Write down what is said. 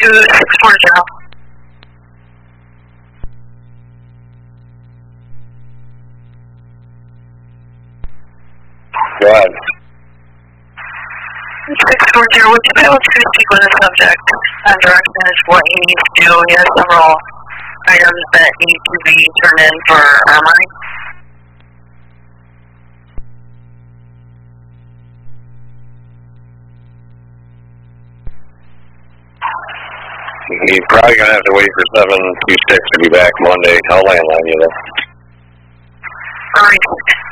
2640. Go ahead. 640, would you be able to speak with the subject and direct him as what he needs to do? He has several items that need to be turned in for armoring. He's probably going to have to wait for 726 to be back Monday. I'll land on you though. Alright.